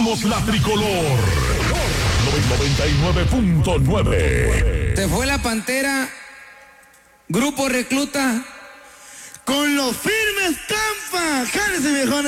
Somos la tricolor. 99.9. Se fue la Pantera, Grupo Recluta. Con los firmes Campa. Jálese, viejón.